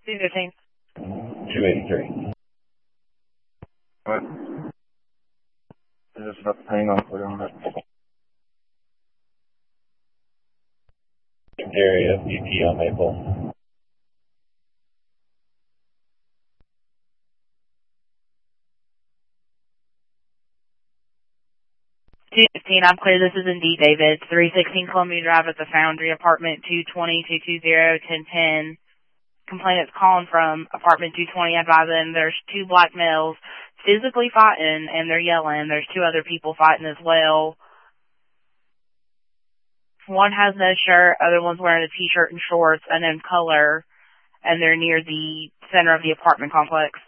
215. 283. What? Is this about to hang on for you on that? Area BP on Maple. 215, I'm clear. This is indeed David. 316 Columbia Drive at the Foundry, apartment 220-220-1010. Complainant's calling from apartment 220, advising there's two black males physically fighting and they're yelling. There's two other people fighting as well. One has no shirt, other one's wearing a t-shirt and shorts, unknown color, and they're near the center of the apartment complex.